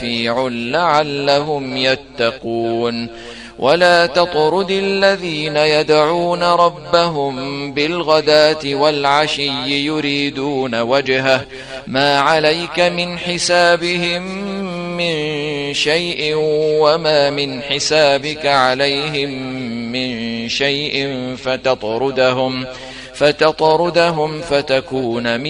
شفيع لعلهم يتقون ولا تطرد الذين يدعون ربهم بالغداة والعشي يريدون وجهه ما عليك من حسابهم من شيء وما من حسابك عليهم من شيء فتطردهم فتكون من